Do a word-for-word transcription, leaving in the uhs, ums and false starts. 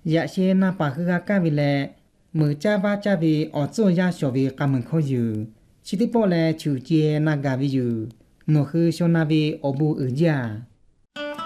也是那把个咖位嘞，木家把家位哦做呀小位干门口有，其他包嘞就接那个位有，诺去小那位哦不二家。